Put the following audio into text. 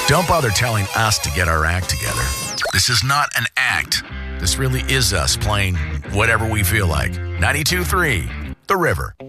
Don't bother telling us to get our act together. This is not an act. This really is us playing whatever we feel like. 92.3, The River.